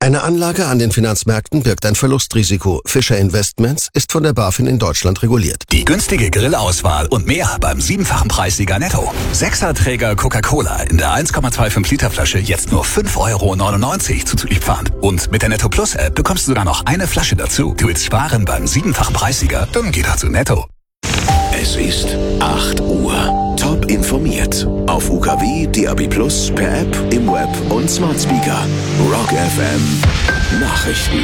Eine Anlage an den Finanzmärkten birgt ein Verlustrisiko. Fischer Investments ist von der BaFin in Deutschland reguliert. Die günstige Grillauswahl und mehr beim 7-fachen Preissieger Netto. 6er-Träger Coca-Cola in der 1,25 Liter Flasche jetzt nur 5,99 € zuzüglich Pfand. Und mit der Netto Plus App bekommst du sogar noch eine Flasche dazu. Du willst sparen beim 7-fachen Preissieger? Dann geh doch zu Netto. Es ist 8 Uhr. Top informiert. Auf UKW, DAB+, per App, im Web und Smart Speaker. Rock FM. Nachrichten.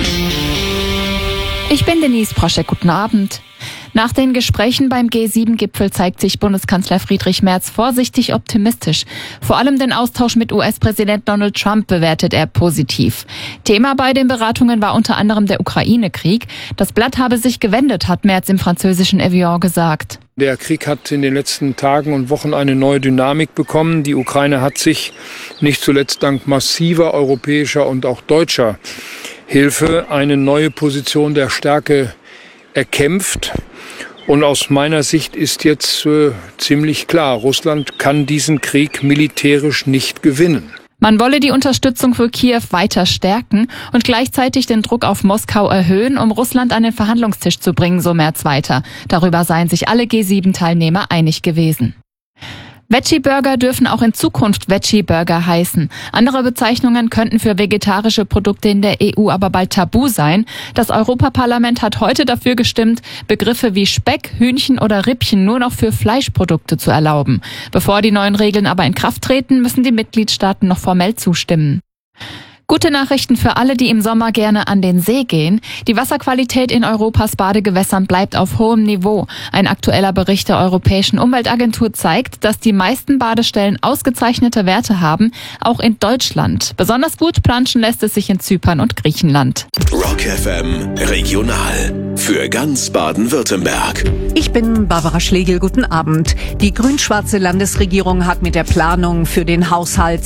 Ich bin Denise Proschek. Guten Abend. Nach den Gesprächen beim G7-Gipfel zeigt sich Bundeskanzler Friedrich Merz vorsichtig optimistisch. Vor allem den Austausch mit US-Präsident Donald Trump bewertet er positiv. Thema bei den Beratungen war unter anderem der Ukraine-Krieg. Das Blatt habe sich gewendet, hat Merz im französischen Evian gesagt. Der Krieg hat in den letzten Tagen und Wochen eine neue Dynamik bekommen. Die Ukraine hat sich nicht zuletzt dank massiver europäischer und auch deutscher Hilfe eine neue Position der Stärke erkämpft. Und aus meiner Sicht ist jetzt ziemlich klar, Russland kann diesen Krieg militärisch nicht gewinnen. Man wolle die Unterstützung für Kiew weiter stärken und gleichzeitig den Druck auf Moskau erhöhen, um Russland an den Verhandlungstisch zu bringen, so Merz weiter. Darüber seien sich alle G7-Teilnehmer einig gewesen. Veggie-Burger dürfen auch in Zukunft Veggie-Burger heißen. Andere Bezeichnungen könnten für vegetarische Produkte in der EU aber bald tabu sein. Das Europaparlament hat heute dafür gestimmt, Begriffe wie Speck, Hühnchen oder Rippchen nur noch für Fleischprodukte zu erlauben. Bevor die neuen Regeln aber in Kraft treten, müssen die Mitgliedstaaten noch formell zustimmen. Gute Nachrichten für alle, die im Sommer gerne an den See gehen. Die Wasserqualität in Europas Badegewässern bleibt auf hohem Niveau. Ein aktueller Bericht der Europäischen Umweltagentur zeigt, dass die meisten Badestellen ausgezeichnete Werte haben, auch in Deutschland. Besonders gut planschen lässt es sich in Zypern und Griechenland. Rock FM Regional für ganz Baden-Württemberg. Ich bin Barbara Schlegel, guten Abend. Die grün-schwarze Landesregierung hat mit der Planung für den Haushalt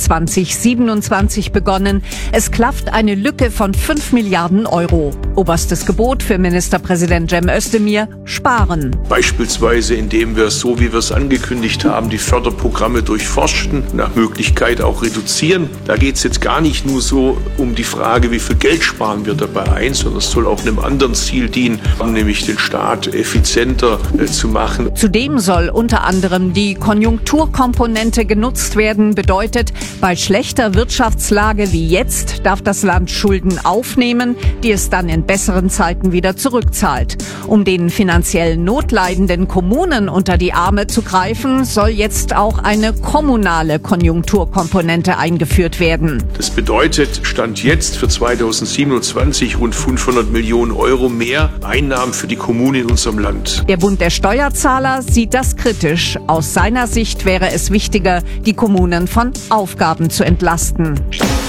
2027 begonnen. Es klafft eine Lücke von 5 Milliarden Euro. Oberstes Gebot für Ministerpräsident Cem Özdemir: Sparen. Beispielsweise indem wir, so wie wir es angekündigt haben, die Förderprogramme durchforsten, nach Möglichkeit auch reduzieren. Da geht es jetzt gar nicht nur so um die Frage, wie viel Geld sparen wir dabei ein, sondern es soll auch einem anderen Ziel dienen, nämlich den Staat effizienter zu machen. Zudem soll unter anderem die Konjunkturkomponente genutzt werden. Bedeutet, bei schlechter Wirtschaftslage wie jetzt darf das Land Schulden aufnehmen, die es dann in besseren Zeiten wieder zurückzahlt. Um den finanziell notleidenden Kommunen unter die Arme zu greifen, soll jetzt auch eine kommunale Konjunkturkomponente eingeführt werden. Das bedeutet, Stand jetzt für 2027 rund 500 Millionen Euro mehr Einnahmen für die Kommunen in unserem Land. Der Bund der Steuerzahler sieht das kritisch. Aus seiner Sicht wäre es wichtiger, die Kommunen von Aufgaben zu entlasten.